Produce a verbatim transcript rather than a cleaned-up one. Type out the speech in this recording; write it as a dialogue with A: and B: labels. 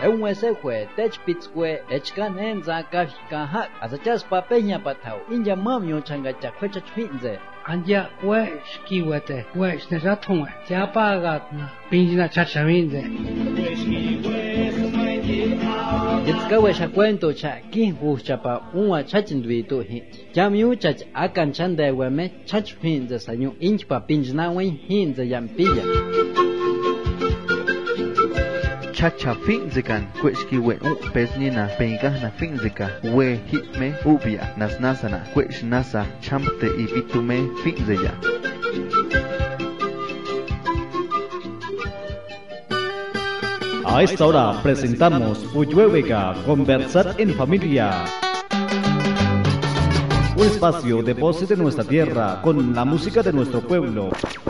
A: un ese fue tech pits fue echkan en za kashka hak asachas papeña patau inja mamyo changa chakwecha chhinze
B: anja wesh kiwete wesh ne ratong ja pagat na pinjina chachaminze
A: Yitskawe shakwento cha ki huchapa unwa chachindwitu hi Jamyu chach akan chande weme chach hinze sanyu inchpa pinjna wen hinze yampilla
C: Chacha finzikan kwechki we u pesnina penga na finzika we hitme ubia nas nasana kwech nasa champte y bitume finzeya.
D: A esta hora presentamos Uyuevega, Conversar en Familia. Un espacio de voces de nuestra tierra con la música de nuestro pueblo.